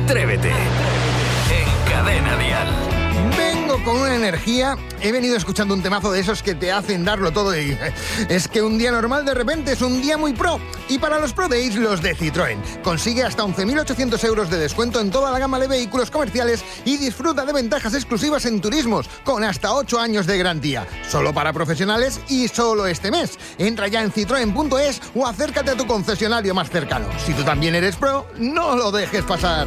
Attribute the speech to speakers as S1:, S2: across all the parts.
S1: Atrévete, en Cadena Dial.
S2: Vengo con una energía, he venido escuchando un temazo de esos que te hacen darlo todo y es que un día normal de repente es un día muy pro. Y para los Pro Days, los de Citroën. Consigue hasta 11.800 euros de descuento en toda la gama de vehículos comerciales y disfruta de ventajas exclusivas en turismos con hasta 8 años de garantía. Solo para profesionales y solo este mes. Entra ya en citroen.es o acércate a tu concesionario más cercano. Si tú también eres pro, no lo dejes pasar.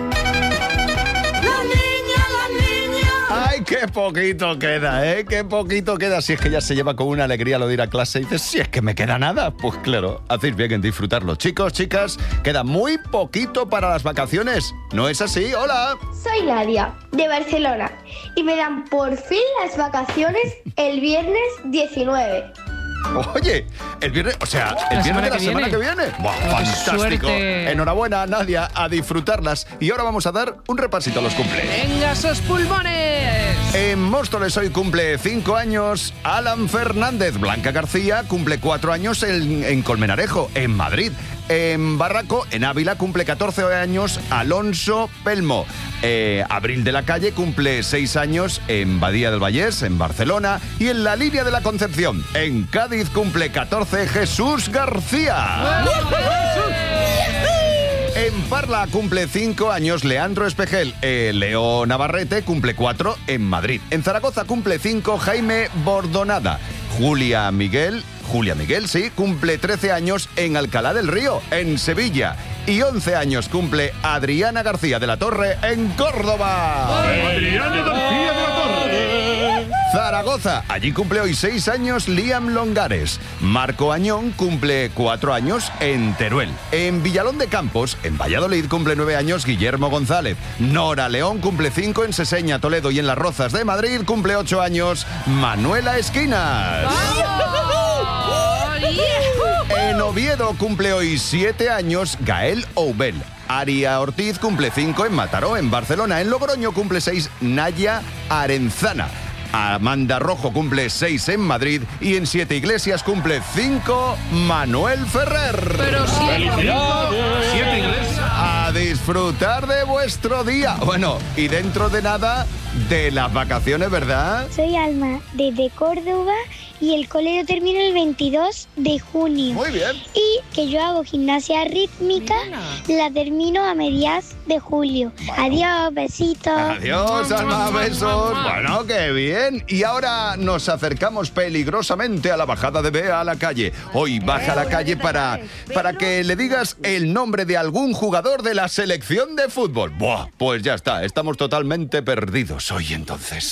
S3: ¡Ay, qué poquito queda, qué poquito queda! Si es que ya se lleva con una alegría lo de ir a clase y dices, si es que me queda nada. Pues claro, hacéis bien en disfrutarlo. Chicos, chicas, queda muy poquito para las vacaciones. ¿No es así? ¡Hola!
S4: Soy Nadia, de Barcelona, y me dan por fin las vacaciones el viernes 19.
S3: Oye, el viernes, o sea, el viernes de la semana que viene. ¡Buah, fantástico!
S5: Suerte.
S3: Enhorabuena, Nadia, a disfrutarlas. Y ahora vamos a dar un repasito a los cumples.
S5: ¡Venga, esos pulmones!
S3: En Móstoles hoy cumple 5 años Alan Fernández. Blanca García cumple 4 años en Colmenarejo, en Madrid. En Barraco, en Ávila, cumple 14 años Alonso Pelmo. Abril de la Calle cumple 6 años en Badía del Vallés, en Barcelona. Y en la Línea de la Concepción, en Cádiz, cumple 14 Jesús García. En Parla cumple 5 años Leandro Espejel. Leo Navarrete cumple 4 en Madrid. En Zaragoza cumple 5 Jaime Bordonada. Julia Miguel, sí, cumple 13 años en Alcalá del Río, en Sevilla. Y 11 años cumple Adriana García de la Torre, en Córdoba.
S6: Adriana García de la Torre.
S3: Zaragoza, allí cumple hoy 6 años Liam Longares. Marco Añón cumple 4 años en Teruel. En Villalón de Campos, en Valladolid, cumple 9 años Guillermo González. Nora León cumple 5 en Seseña, Toledo, y en Las Rozas de Madrid cumple 8 años Manuela Esquinas. En Oviedo cumple hoy 7 años Gael Oubel. Aria Ortiz cumple 5 en Mataró, en Barcelona. En Logroño cumple 6 Naya Arenzana. Amanda Rojo cumple 6 en Madrid. Y en Siete Iglesias cumple 5 Manuel Ferrer.
S5: Pero sí.
S6: Siete Iglesias.
S3: A disfrutar de vuestro día. Bueno, y dentro de nada, de las vacaciones, ¿verdad?
S7: Soy Alma, desde Córdoba, y el colegio termina el 22 de junio.
S3: Muy bien.
S7: Y que yo hago gimnasia rítmica, la termino a mediados de julio. Adiós, besitos.
S3: Adiós, Alma, besos. Bueno, qué bien. Y ahora nos acercamos peligrosamente a la bajada de Bea a la calle. Hoy baja a la calle para que le digas el nombre de algún jugador de la selección de fútbol. Buah, pues ya está, estamos totalmente perdidos hoy entonces.